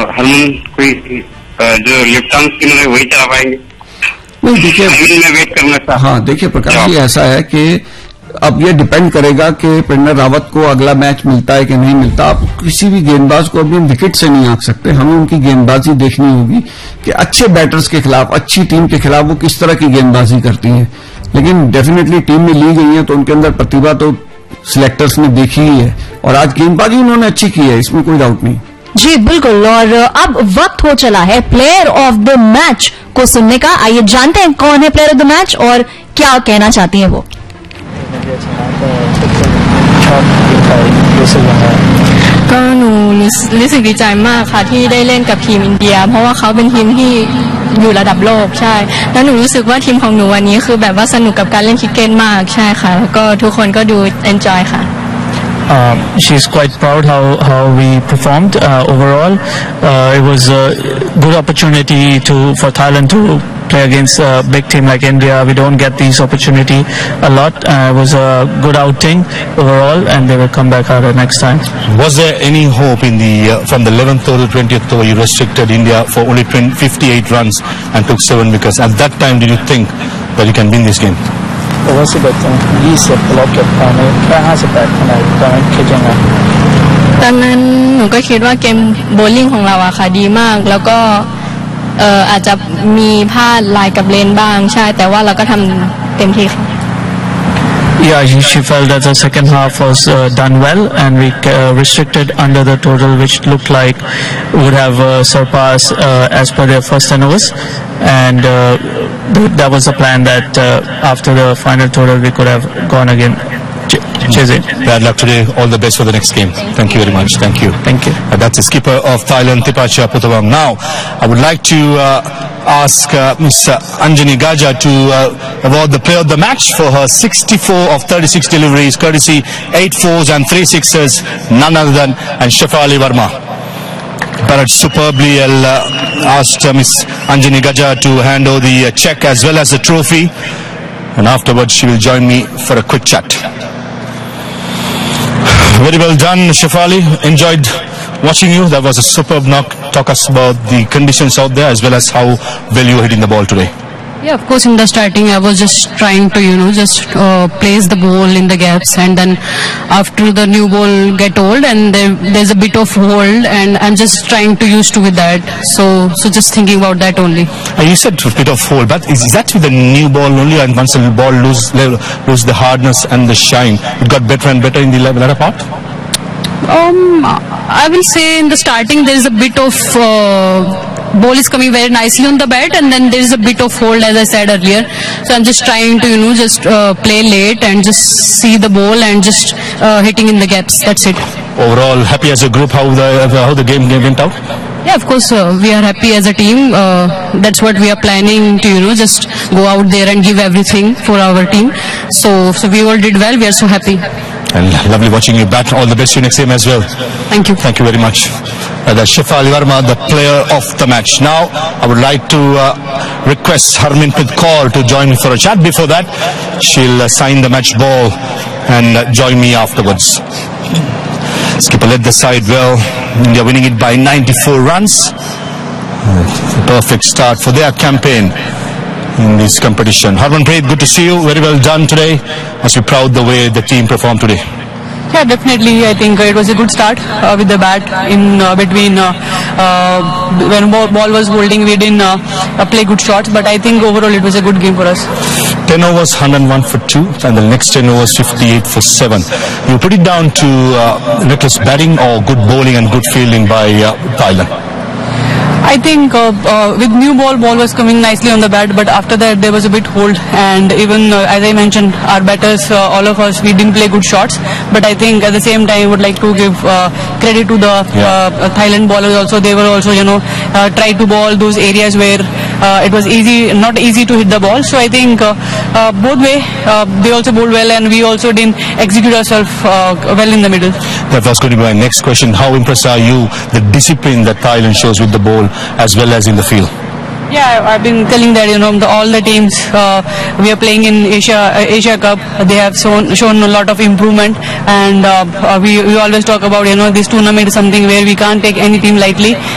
हरमन कोई जो left arm spinner है वही चला पाएंगे? नहीं देखिए, में वेट करना था। हाँ देखिए प्रकाश जी, ऐसा है कि अब ये डिपेंड करेगा कि पेंडर रावत को अगला मैच मिलता है कि नहीं मिलता। आप किसी भी गेंदबाज को अभी विकेट से नहीं आंक सकते, हमें उनकी गेंदबाजी देखनी होगी कि अच्छे बैटर्स के खिलाफ, अच्छी टीम के खिलाफ वो किस तरह की गेंदबाजी करती हैं। लेकिन डेफिनेटली टीम में ली गई है तो उनके अंदर प्रतिभा तो सिलेक्टर्स ने देखी ही है, और आज गेंदबाजी उन्होंने अच्छी की है, इसमें कोई डाउट नहीं। जी बिल्कुल। और अब वक्त हो चला है प्लेयर ऑफ द मैच को सुनने का। आइए जानते हैं कौन है प्लेयर ऑफ द मैच और क्या कहना चाहती है वो। ก็หนูรู้สึกดีใจมากค่ะที่ได้เล่นกับทีมอินเดียเพราะว่าเขาเป็นทีมที่อยู่ระดับโลกใช่แล้วหนูรู้สึกว่าทีมของหนูวันนี้คือแบบว่าสนุกกับการเล่นคริกเก็ตมากใช่ค่ะแล้วก็ทุกคนก็ดู enjoy ค่ะ She's quite proud how we performed overall. It was a good opportunity for Thailand to play against a big team like India. We don't get these opportunity a lot. It was a good outing overall, and they will come back harder next time. Was there any hope in the from the 11th over to 20th over you restricted India for only 58 runs and took 7 wickets? At that time, did you think that you can win this game? แต่ว่า11เราเก็บภายในแค่58คะแนนตอนนั้นคิดยังไงตอนนั้นหนูก็คิดว่าเกมโบว์ลิ่งของเราอะค่ะดีมากแล้วก็อาจจะมีพลาดลายกับเลนบ้างใช่แต่ว่าเราก็ทำเต็มที่ค่ะ Yeah, she felt that the second half was done well, and we restricted under the total, which looked like would have surpassed as per their first 10 overs, and that was the plan that after the final total we could have gone again. Bad luck today. All the best for the next game. Thank you very much. Thank you. Thank you. That's the skipper of Thailand, Tipacha Putabam. Now, I would like to ask Ms. Anjani Gaja to award the player of the match for her 64 of 36 deliveries, courtesy 8 fours and 3 sixes, none other than Shefali Verma. But superbly, I'll ask Ms. Anjani Gaja to hand over the check as well as the trophy, and afterwards she will join me for a quick chat. Very well done, Shefali. Enjoyed watching you. That was a superb knock. Talk us about the conditions out there as well as how well you were hitting the ball today. Yeah, of course, in the starting I was just trying to, just place the ball in the gaps, and then after the new ball get old and there's a bit of hold, and I'm just trying to used to with that. So just thinking about that only. You said a bit of hold, but is that with the new ball only, and once the ball lose the hardness and the shine, it got better and better in the latter part? I will say in the starting there is a bit of ball is coming very nicely on the bat, and then there is a bit of hold, as I said earlier. So I'm just trying to just play late and just see the ball and just hitting in the gaps. That's it. Overall, happy as a group how the game went out? Yeah, of course, we are happy as a team. That's what we are planning to just go out there and give everything for our team. So we all did well. We are so happy. And lovely watching you bat. All the best to you next game as well. Thank you. Thank you very much. That's Shefali Verma, the player of the match. Now, I would like to request Harmanpreet Kaur to join me for a chat. Before that, she'll sign the match ball and join me afterwards. Skipper led the side well. India winning it by 94 runs. Perfect start for their campaign in this competition. Harmanpreet, good to see you. Very well done today. Must be proud the way the team performed today. Yeah, definitely. I think it was a good start with the bat in between. When ball was holding, we didn't play good shots, but I think overall it was a good game for us. 10 overs, 101 for 2, and the next 10 overs, 58 for 7. You put it down to reckless batting or good bowling and good fielding by Thailand? I think with new ball was coming nicely on the bat, but after that there was a bit hold, and even as I mentioned, our batters, all of us, we didn't play good shots, but I think at the same time I would like to give credit to the Thailand bowlers also. They were also try to ball those areas where it was not easy to hit the ball. So I think both way they also bowled well, and we also didn't execute ourselves well in the middle. That was going to be my next question. How impressed are you the discipline that Thailand shows with the ball as well as in the field? Yeah, I've been telling that all the teams we are playing in Asia Cup, they have shown a lot of improvement, and we always talk about this tournament is something where we can't take any team lightly.